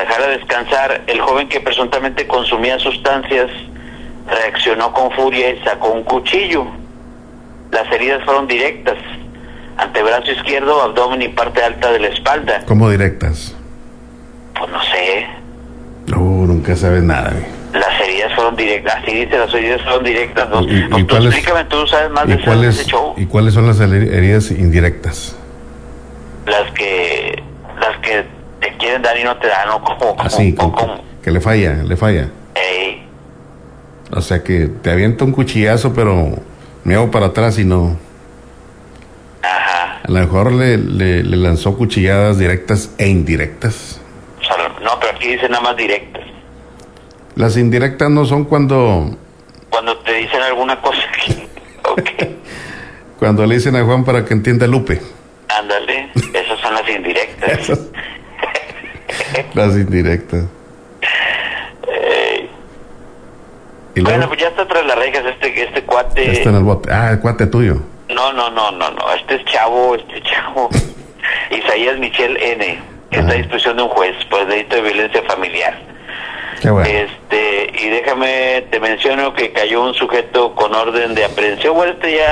dejara descansar, el joven, que presuntamente consumía sustancias, reaccionó con furia y sacó un cuchillo. Las heridas fueron directas: antebrazo izquierdo, abdomen y parte alta de la espalda. ¿Cómo directas? Pues no sé. No, nunca sabes nada, güey. Las heridas fueron directas, así dice, las heridas fueron directas, ¿no? ¿Y Pues tú explícame, tú sabes más de ese show. ¿Y cuáles son las heridas indirectas? Las que te quieren dar y no te dan, ¿no? Así, que le falla. Ey. O sea, que te avienta un cuchillazo, pero me hago para atrás y no. Ajá. A lo mejor le lanzó cuchilladas directas e indirectas. O sea, no, pero aquí dice nada más directas. Las indirectas no son cuando te dicen alguna cosa que... Okay. Cuando le dicen a Juan para que entienda Lupe. Ándale, esas son las indirectas. Las indirectas. Bueno, pues ya está tras las rejas este cuate. Está en el bote. Ah, el cuate tuyo. No. Este es chavo. Isaías Michel N. Está a disposición de un juez por delito de violencia familiar. Qué bueno. Y déjame, te menciono que cayó un sujeto con orden de aprehensión. Bueno,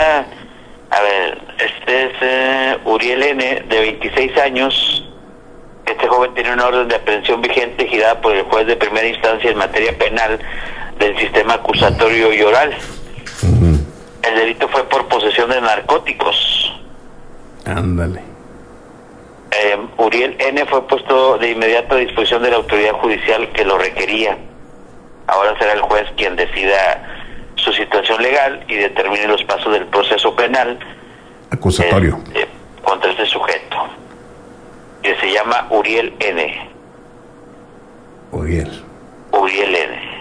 este es Uriel N., de 26 años. Este joven tiene una orden de aprehensión vigente girada por el juez de primera instancia en materia penal del sistema acusatorio y oral. Uh-huh. El delito fue por posesión de narcóticos. Ándale. Uriel N. fue puesto de inmediato a disposición de la autoridad judicial que lo requería. Ahora será el juez quien decida su situación legal y determine los pasos del proceso penal acusatorio contra este sujeto, que se llama Uriel N. Uriel N.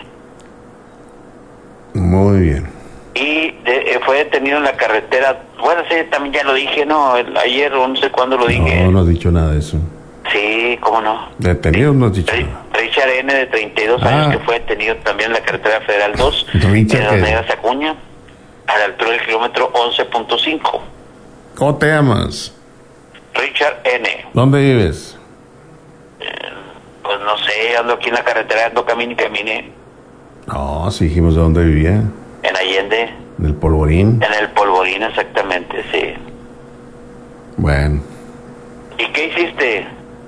Muy bien. Y fue detenido en la carretera. Bueno, sí, también ya lo dije, ¿no? Ayer o no sé cuándo lo dije. No has dicho nada de eso. Sí, ¿cómo no? Detenido no has dicho nada. Richard N., de 32 años, que fue detenido también en la carretera Federal 2, en Las Negas, Acuña, a la altura del kilómetro 11.5. ¿Cómo te llamas? Richard N. ¿Dónde vives? Pues no sé, ando aquí en la carretera, ando camine. No, sí dijimos de dónde vivía. En Allende. ¿En el Polvorín? En el Polvorín, exactamente, sí. Bueno. ¿Y qué hiciste?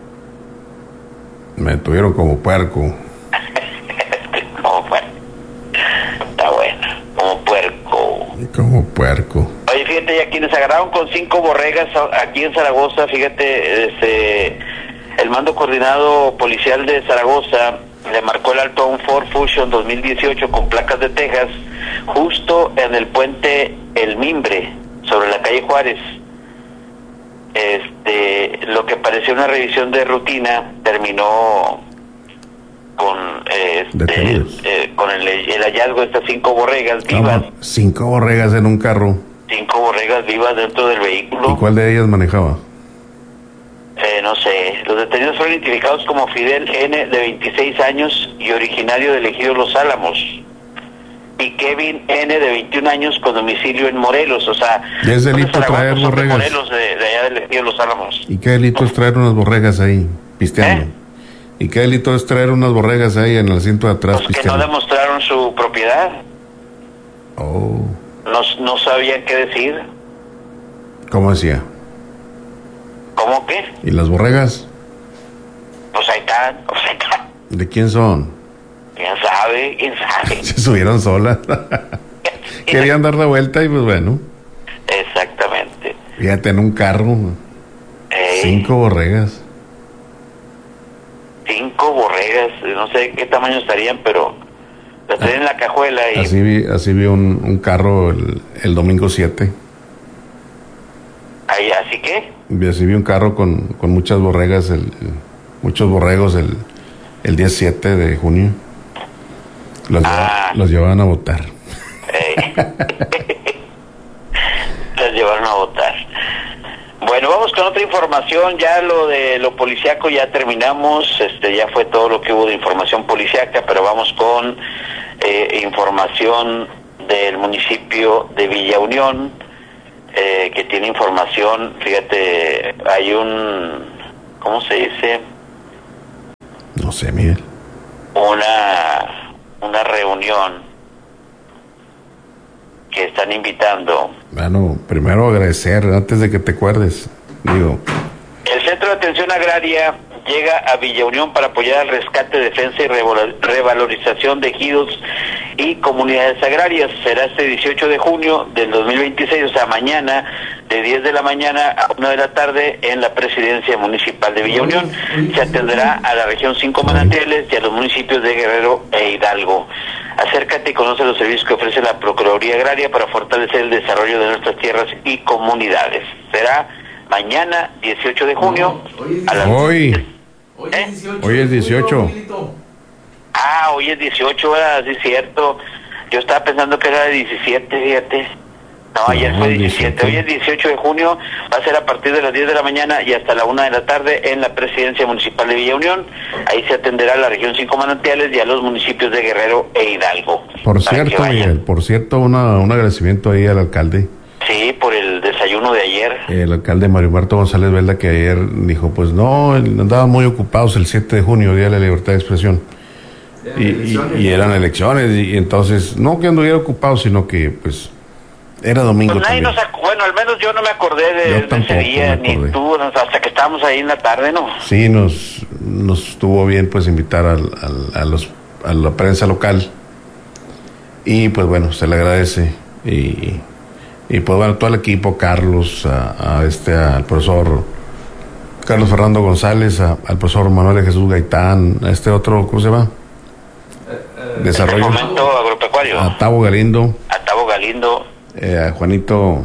Me tuvieron como puerco. Como puerco. Está bueno, como puerco. Oye, fíjate, ya quienes agarraron con 5 borregas aquí en Zaragoza, fíjate, el mando coordinado policial de Zaragoza le marcó el alto a un Ford Fusion 2018 con placas de Texas, justo en el puente El Mimbre, sobre la calle Juárez. Lo que parecía una revisión de rutina terminó con con el hallazgo de estas 5 borregas vivas. 5 borregas en un carro. 5 borregas vivas dentro del vehículo. ¿Y cuál de ellas manejaba? No sé. Los detenidos fueron identificados como Fidel N., de 26 años y originario del ejido Los Álamos, y Kevin N., de 21 años, con domicilio en Morelos. O sea, ¿es delito traer borregas? Morelos, de allá del ejido Los Álamos. ¿Y qué delito es traer unas borregas ahí pisteando? ¿Y qué delito es traer unas borregas ahí en el asiento de atrás pues pisteando? Que no demostraron su propiedad. Oh. No sabían qué decir. ¿Cómo decía? ¿Cómo qué? ¿Y las borregas? Pues ahí están. ¿De quién son? ¿Quién sabe? Se subieron solas. Querían dar la vuelta y pues bueno. Exactamente. Fíjate, en un carro. 5 borregas. 5 borregas. No sé qué tamaño estarían, pero las traen en la cajuela. Y... Así vi un carro el domingo 7. ¿Así qué? Y así vi un carro con muchas borregas, muchos borregos el día 7 de junio. Los llevaban a votar. Los llevaron a votar. Bueno, vamos con otra información. Ya lo de lo policíaco ya terminamos. Ya fue todo lo que hubo de información policíaca, pero vamos con información del municipio de Villa Unión, que tiene información. Fíjate, hay un, ¿cómo se dice? No sé, Miguel. Una reunión que están invitando. Bueno, primero agradecer, antes de que te acuerdes, digo. El Centro de Atención Agraria llega a Villa Unión para apoyar el rescate, defensa y revalorización de ejidos y comunidades agrarias. Será este 18 de junio del 2026, o sea, mañana, de 10 de la mañana a 1 de la tarde, en la Presidencia Municipal de Villa Unión. Se atenderá a la región 5 Manantiales y a los municipios de Guerrero e Hidalgo. Acércate y conoce los servicios que ofrece la Procuraduría Agraria para fortalecer el desarrollo de nuestras tierras y comunidades. Será mañana, 18 de junio. Hoy es 18. Ah, hoy es 18, ¿verdad? Sí, es cierto. Yo estaba pensando que era de 17, fíjate. No, ayer fue 17. Hoy es 18 de junio. Va a ser a partir de las 10 de la mañana y hasta la 1 de la tarde en la Presidencia Municipal de Villa Unión. Ahí se atenderá a la región 5 Manantiales y a los municipios de Guerrero e Hidalgo. Por cierto, Miguel, un agradecimiento ahí al alcalde. Sí, por el desayuno de ayer. El alcalde Mario Humberto González Velda, que ayer dijo, pues no, andaban muy ocupados el 7 de junio, Día de la Libertad de Expresión. Y eran elecciones, y entonces, no que anduviera ocupado, sino que, pues, era domingo pues también. Bueno, al menos yo no me acordé de ese día, ni tú, hasta que estábamos ahí en la tarde, ¿no? Sí, nos estuvo bien, pues, invitar a la prensa local. Y, pues, bueno, se le agradece. Y pues bueno, todo el equipo, Carlos, al profesor Carlos Fernando González, al profesor Manuel de Jesús Gaitán, a este otro, ¿cómo se llama? Desarrollo. Fomento Agropecuario. A Tavo Galindo. A Juanito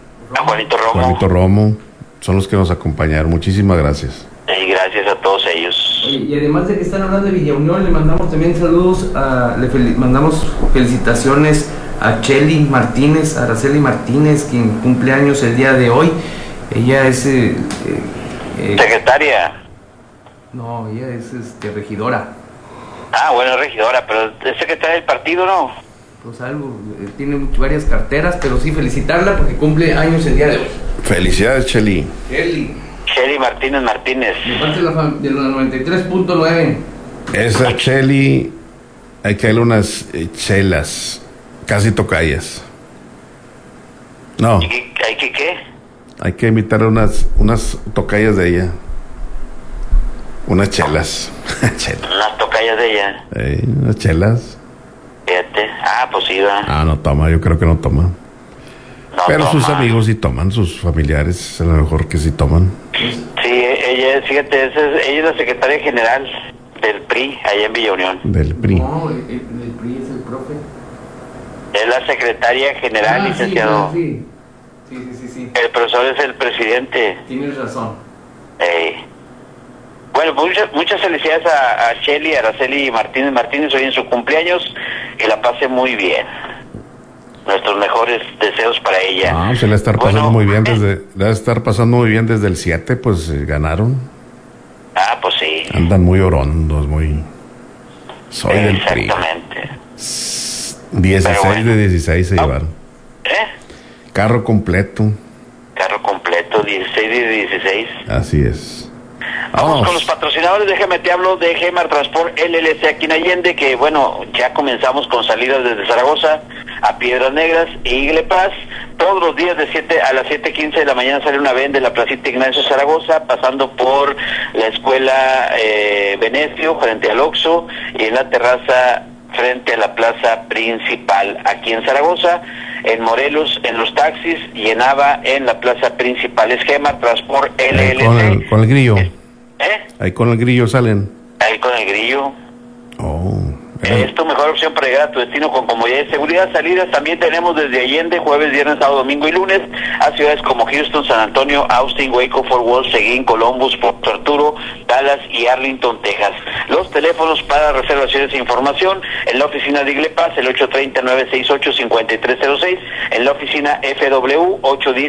Romo. Son los que nos acompañaron. Muchísimas gracias. Y gracias a todos ellos. Y además de que están hablando de Villa Unión, le mandamos también saludos, mandamos felicitaciones a Cheli Martínez, a Araceli Martínez, quien cumple años el día de hoy. Ella es secretaria. No, ella es regidora. Ah, bueno, regidora, pero es secretaria del partido, ¿no? Pues algo, tiene varias carteras, pero sí felicitarla porque cumple años el día de hoy. Felicidades, Cheli. Cheli Martínez. De parte de la 93.9. Esa Cheli, hay que darle unas chelas. Casi tocayas. No. ¿Hay que qué? Hay que invitar unas tocayas de ella. Unas chelas. Unas tocayas de ella. Unas chelas. Fíjate. Ah, pues sí, va. Ah, no toma, yo creo que no toma. No pero toma. Sus amigos sí toman, sus familiares a lo mejor que sí toman. Sí, ella, fíjate, ella es la secretaria general del PRI, allá en Villa Unión. Del PRI. No, el PRI es el profe. Es la secretaria general, licenciado. Sí. El profesor es el presidente. Tienes razón. Bueno, pues muchas felicidades a Cheli, Araceli Martínez hoy en su cumpleaños. Que la pase muy bien. Nuestros mejores deseos para ella. Se le va a estar pasando muy bien desde el 7, pues ganaron. Ah, pues sí. Andan muy orondos, muy... Soy del PRI. Exactamente. 16 de 16 se llevaron. Carro completo, 16 de 16. Así es. Vamos con los patrocinadores. Déjame te hablo de Gemar Transport LLC aquí en Allende, que bueno, ya comenzamos con salidas desde Zaragoza a Piedras Negras e Igle Paz. Todos los días de 7 a las 7:15 de la mañana sale una venta en la Placita Ignacio Zaragoza, pasando por la escuela Venecio, frente al Oxxo, y en la terraza frente a la plaza principal aquí en Zaragoza, en Morelos en los taxis y en Ava en la plaza principal. Es Gemar Transport LLC. Con el grillo. Ahí con el grillo salen. Ahí con el grillo. Es tu mejor opción para llegar a tu destino con comodidad y seguridad. Salidas también tenemos desde Allende, jueves, viernes, sábado, domingo y lunes, a ciudades como Houston, San Antonio, Austin, Waco, Fort Worth, Seguin, Columbus, Puerto Arturo, Dallas y Arlington, Texas. Los teléfonos para reservaciones e información: en la oficina de Igle Paz, el 830-968-5306, en la oficina FW,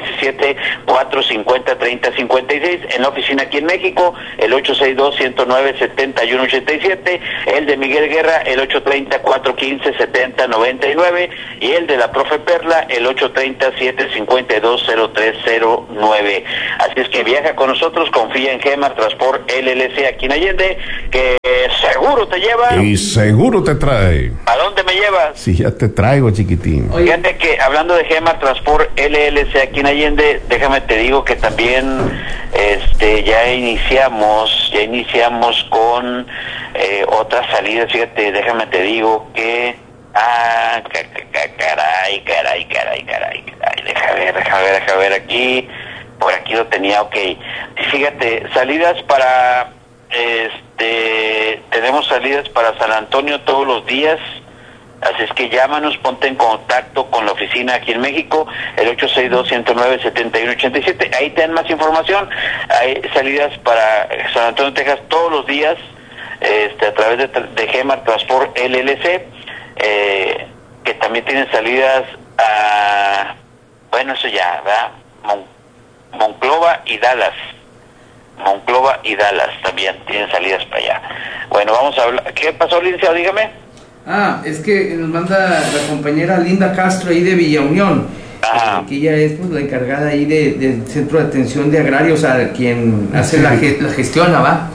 817-450-3056, en la oficina aquí en México, el 862-109-7187, el de Miguel Guerra, el 830-415-7099, y el de la Profe Perla, el 830-752-0309. Así es que viaja con nosotros, confía en Gemar Transport LLC aquí en Allende, que que seguro te lleva y seguro te trae. ¿A dónde me llevas? Sí, ya te traigo, chiquitín. Fíjate que hablando de Gemar Transport LLC aquí en Allende, déjame te digo que también ya iniciamos con otras salidas. Fíjate, déjame te digo que caray, deja ver aquí, por aquí lo tenía, ok. Fíjate, salidas para tenemos salidas para San Antonio todos los días, así es que llámanos, ponte en contacto con la oficina aquí en México, el 862-109-7187, ahí te dan más información. Hay salidas para San Antonio, Texas todos los días, a través de Gemar Transport LLC, que también tienen salidas a, bueno, eso ya, ¿verdad? Monclova y Dallas también tienen salidas para allá. Bueno, vamos a hablar. ¿Qué pasó, licenciado? Dígame. Es que nos manda la compañera Linda Castro ahí de Villa Unión, que ella es pues la encargada ahí del Centro de Atención de Agrarios, a quien hace la gestión, ¿va?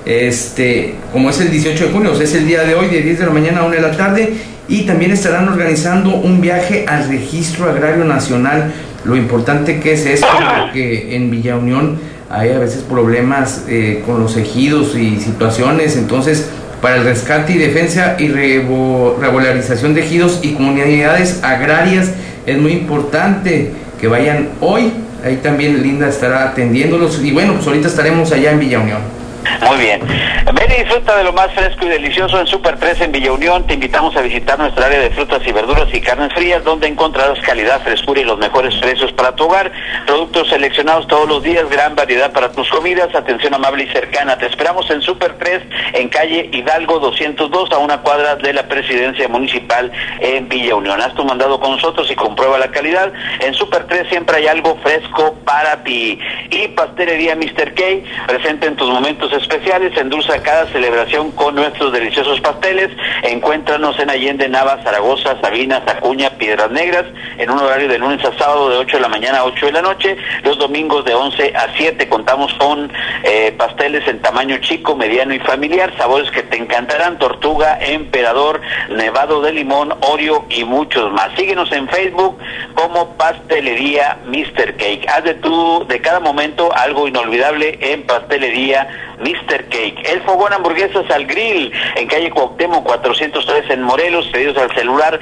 Como es el 18 de junio, o sea, es el día de hoy, de 10 de la mañana a 1 de la tarde, y también estarán organizando un viaje al Registro Agrario Nacional. Lo importante que es esto, porque en Villa Unión hay a veces problemas con los ejidos y situaciones, entonces para el rescate y defensa y regularización de ejidos y comunidades agrarias es muy importante que vayan hoy. Ahí también Linda estará atendiéndolos, y bueno, pues ahorita estaremos allá en Villa Unión. Muy bien. Ven y disfruta de lo más fresco y delicioso en Super 3 en Villa Unión. Te invitamos a visitar nuestra área de frutas y verduras y carnes frías, donde encontrarás calidad, frescura y los mejores precios para tu hogar. Productos seleccionados todos los días, gran variedad para tus comidas, atención amable y cercana. Te esperamos en Super 3, en calle Hidalgo 202, a una cuadra de la Presidencia Municipal en Villa Unión. Haz tu mandado con nosotros y comprueba la calidad. En Super 3 siempre hay algo fresco para ti. Y Pastelería Mr. K, presente en tus momentos especiales, endulza cada celebración con nuestros deliciosos pasteles. Encuéntranos en Allende, Nava, Zaragoza, Sabinas, Acuña, Piedras Negras, en un horario de lunes a sábado de 8 de la mañana a 8 de la noche, los domingos de 11 a 7. Contamos con pasteles en tamaño chico, mediano y familiar, sabores que te encantarán: tortuga, emperador, nevado de limón, Oreo y muchos más. Síguenos en Facebook como Pastelería Mr. Cake. Haz de cada momento algo inolvidable en Pastelería Mr. Cake. El fogón hamburguesas al grill en calle Cuauhtémoc 403 en Morelos. Pedidos al celular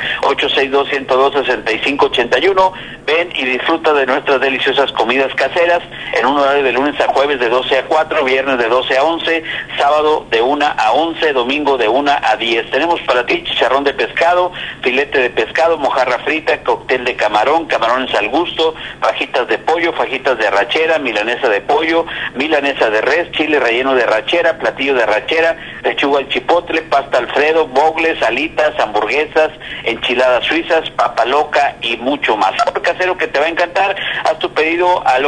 862-102-6581. Ven y disfruta de nuestras deliciosas comidas caseras en un horario de lunes a jueves de 12 a 4, viernes de 12 a 11, sábado de 1 a 11, domingo de 1 a 10. Tenemos para ti chicharrón de pescado, filete de pescado, mojarra frita, cóctel de camarón, camarones al gusto, fajitas de pollo, fajitas de arrachera, milanesa de pollo, milanesa de res, chile relleno de arrachera, platillo de arrachera, lechuga al chipotle, pasta Alfredo, bogles, alitas, hamburguesas, enchiladas suizas, papa loca y mucho más. Sabor casero que te va a encantar. Haz tu pedido al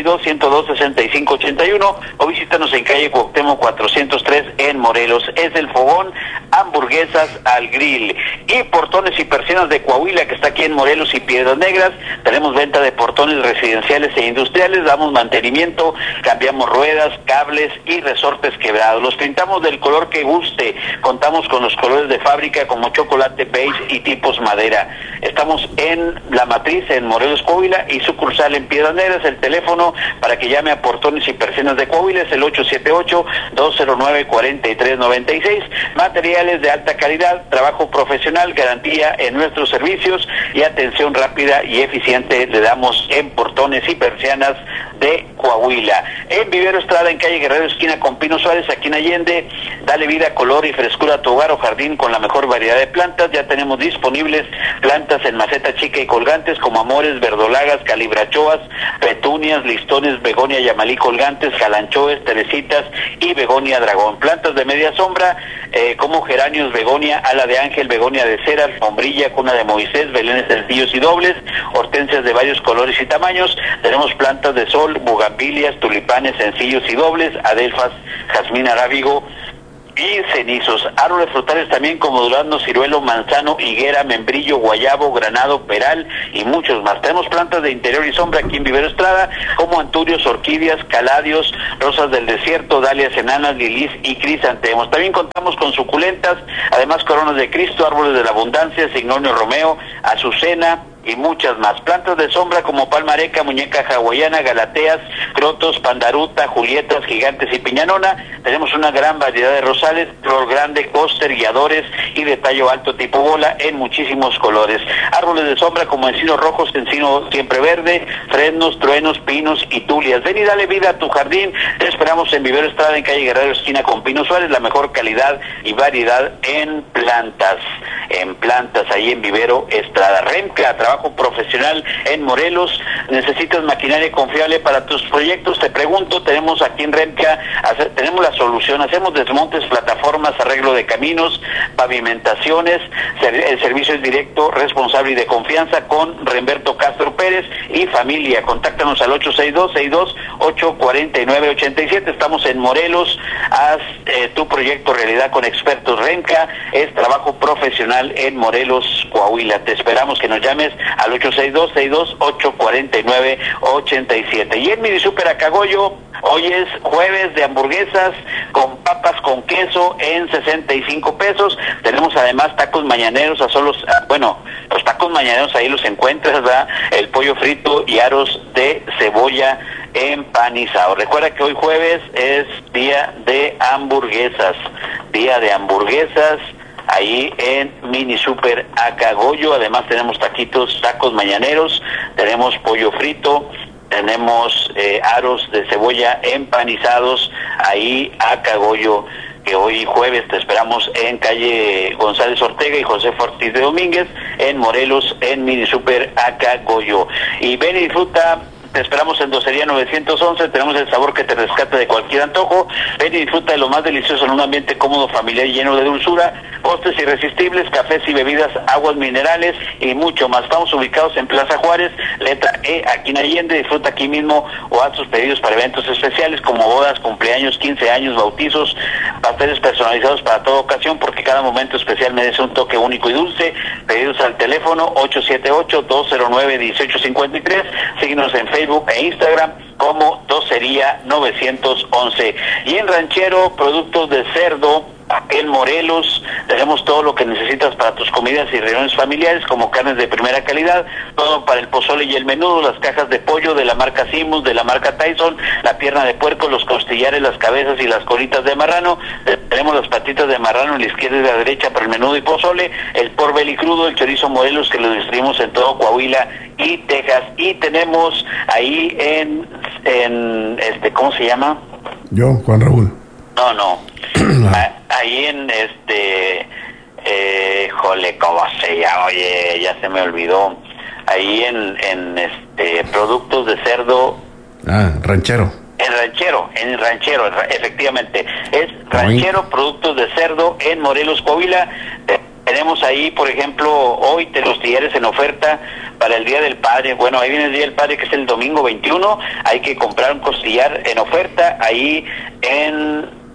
862-102-6581 o visítanos en calle Cuauhtémoc 403 en Morelos. Es el fogón hamburguesas al grill. Y portones y persianas de Coahuila, que está aquí en Morelos y Piedras Negras. Tenemos venta de portones residenciales e industriales, damos mantenimiento, cambiamos ruedas, cables y resortes quebrados. Los pintamos del color que guste. Contamos con los colores de fábrica como chocolate, beige y tipos madera. Estamos en La Matriz, en Morelos, Coahuila, y sucursal en Piedras Negras. El teléfono para que llame a portones y persianas de Coahuila es el 878-209-4396. Materiales de alta calidad, trabajo profesional, garantía en nuestros servicios y atención rápida y eficiente le damos en portones y persianas de Coahuila. En Vivero Estrada, en calle Guerrero, esquina con Pino Suárez, aquí en Allende. Dale vida, color y frescura a tu hogar o jardín con la mejor variedad de plantas. Ya tenemos disponibles plantas en maceta chica y colgantes como amores, verdolagas, calibrachoas, petunias, listones, begonia, yamalí colgantes, calanchoes, teresitas y begonia dragón. Plantas de media sombra como geranios, begonia, ala de ángel, begonia de cera, alfombrilla, cuna de Moisés, belenes sencillos y dobles, hortensias de varios colores y tamaños. Tenemos plantas de sol, bugambilias, tulipanes sencillos y dobles, adelfas, jazmín arábigo y cenizos. Árboles frutales también como durazno, ciruelo, manzano, higuera, membrillo, guayabo, granado, peral y muchos más. Tenemos plantas de interior y sombra aquí en Vivero Estrada como anturios, orquídeas, caladios, rosas del desierto, dalias enanas, lilís y crisantemos. También contamos esperamos con suculentas, además coronas de Cristo, árboles de la abundancia, signonio romeo, azucena y muchas más. Plantas de sombra como palmareca, muñeca hawaiana, galateas, crotos, pandaruta, julietas, gigantes y piñanona. Tenemos una gran variedad de rosales, flor grande, cóster, guiadores y de tallo alto tipo bola en muchísimos colores. Árboles de sombra como encinos rojos, encino siempre verde, fresnos, truenos, pinos y tulias. Ven y dale vida a tu jardín. Te esperamos en Vivero Estrada, en calle Guerrero, esquina con Pino Suárez, la mejor calidad y variedad en plantas. Ahí en Vivero Estrada. Remca, trabajo profesional en Morelos. ¿Necesitas maquinaria confiable para tus proyectos? Te pregunto, tenemos aquí en Remca, tenemos la solución, hacemos desmontes, plataformas, arreglo de caminos, pavimentaciones, el servicio es directo, responsable y de confianza con Remberto Castro Pérez y familia. Contáctanos al 862-849-87. Estamos en Morelos. Haz tu proyecto realidad con expertos. Remca es trabajo profesional en Morelos, Coahuila. Te esperamos que nos llames al 862-628-4987. Y en Mini Super Acagoyo, hoy es jueves de hamburguesas con papas con queso en 65 pesos. Tenemos además tacos mañaneros los tacos mañaneros ahí los encuentras, ¿verdad? El pollo frito y aros de cebolla empanizado. Recuerda que hoy jueves es día de hamburguesas. Ahí en Mini Super Acagoyo. Además tenemos tacos mañaneros, tenemos pollo frito, tenemos aros de cebolla empanizados ahí Acagoyo, que hoy jueves te esperamos en calle González Ortega y José Ortiz de Domínguez en Morelos, en Mini Super Acagoyo. Y ven y disfruta. Te esperamos en Docería 911, tenemos el sabor que te rescata de cualquier antojo. Ven y disfruta de lo más delicioso en un ambiente cómodo, familiar y lleno de dulzura. Postres irresistibles, cafés y bebidas, aguas minerales y mucho más. Estamos ubicados en Plaza Juárez, letra E, aquí en Allende. Disfruta aquí mismo o haz tus pedidos para eventos especiales como bodas, cumpleaños, 15 años, bautizos, pasteles personalizados para toda ocasión, porque cada momento especial merece un toque único y dulce. Pedidos al teléfono 878-209-1853. Síguenos en Facebook e Instagram como Docería 911. Y en Ranchero, productos de cerdo. En Morelos tenemos todo lo que necesitas para tus comidas y reuniones familiares, como carnes de primera calidad, todo para el pozole y el menudo, las cajas de pollo de la marca Simus, de la marca Tyson, la pierna de puerco, los costillares, las cabezas y las colitas de marrano. Tenemos las patitas de marrano en la izquierda y la derecha para el menudo y pozole, el pork belly crudo, el chorizo Morelos, que lo distribuimos en todo Coahuila y Texas. Y tenemos ahí ¿cómo se llama? Yo, Juan Raúl. No. Ahí en ¿cómo se llama? Oye, ya se me olvidó. Ahí en productos de cerdo. Ranchero. En Ranchero, efectivamente. Es Ranchero, productos de cerdo en Morelos, Coahuila. Tenemos ahí, por ejemplo, hoy los costillares en oferta para el Día del Padre. Bueno, ahí viene el Día del Padre, que es el domingo 21. Hay que comprar un costillar en oferta ahí en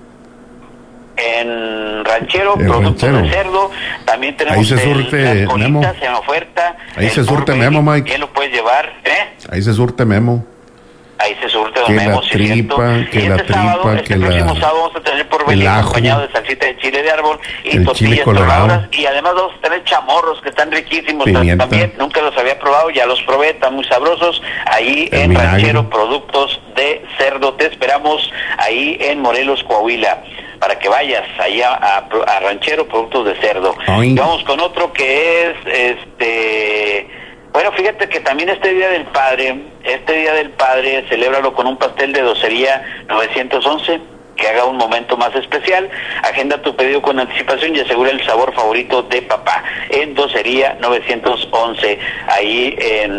Ranchero, productos de cerdo. También tenemos ahí se surte las colitas Memo en oferta. Ahí se surte Memo, Mike. ¿Quién lo puedes llevar? Ahí se surte Memo. Ahí se surte que Memo, la tripa, que la tripa, que el próximo sábado vamos a tener por venir acompañado de salsita de chile de árbol y tortillas doradas, y además vamos a tener chamorros que están riquísimos. Pimienta. También nunca los había probado, ya los probé, están muy sabrosos. Ahí en Ranchero, productos de cerdo. Te esperamos ahí en Morelos, Coahuila, para que vayas ahí a Ranchero, productos de cerdo. Y vamos con otro que es bueno, fíjate que también este Día del Padre, celébralo con un pastel de Docería 911, que haga un momento más especial. Agenda tu pedido con anticipación y asegura el sabor favorito de papá en Docería 911, ahí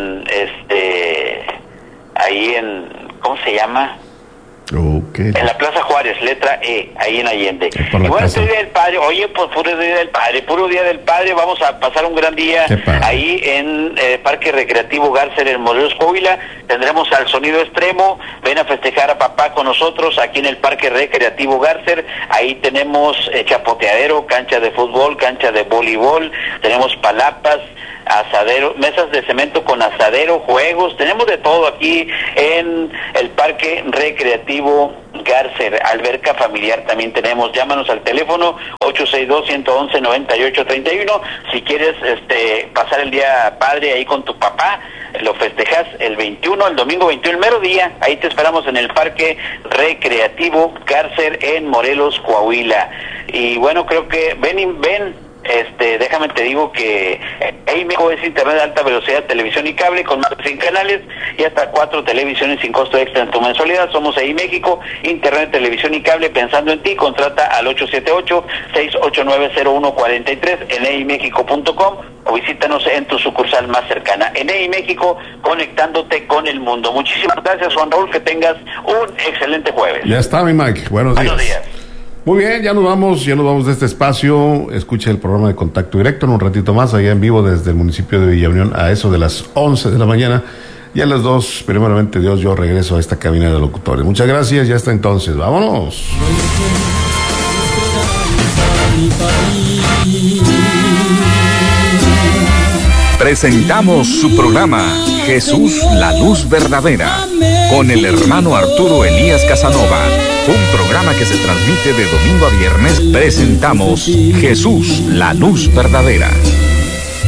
en ¿cómo se llama? Okay. En la Plaza Juárez, letra E, ahí en Allende. Y bueno, este Día del Padre, oye, pues puro Día del Padre, vamos a pasar un gran día ahí en Parque Recreativo Garcer en Morelos, Coahuila. Tendremos al sonido extremo. Ven a festejar a papá con nosotros aquí en el Parque Recreativo Garcer. Ahí tenemos chapoteadero, cancha de fútbol, cancha de voleibol, tenemos palapas. asadero, mesas de cemento con asadero, juegos, tenemos de todo aquí en el Parque Recreativo Garcer, alberca familiar también tenemos. Llámanos al teléfono 862-111-9831 si quieres pasar el día padre ahí con tu papá. Lo festejas el 21, el domingo 21, el mero día. Ahí te esperamos en el Parque Recreativo Garcer en Morelos, Coahuila. Y bueno, creo que ven, déjame te digo que México es internet de alta velocidad, televisión y cable con más de 100 canales y hasta 4 televisiones sin costo extra en tu mensualidad. Somos México, internet, televisión y cable, pensando en ti. Contrata al 878-689-0143 en eimexico.com o visítanos en tu sucursal más cercana. En México, conectándote con el mundo. Muchísimas gracias, Juan Raúl, que tengas un excelente jueves. Ya está, mi Mike. Buenos días. Muy bien, ya nos vamos de este espacio. Escucha el programa de Contacto Directo en un ratito más, allá en vivo desde el municipio de Villa Unión a eso de las 11 de la mañana. Y a las 2, primeramente Dios, yo regreso a esta cabina de locutores. Muchas gracias, ya hasta entonces, vámonos. Presentamos su programa Jesús, la luz verdadera, con el hermano Arturo Elías Casanova. Un programa que se transmite de domingo a viernes. Presentamos Jesús, la luz verdadera.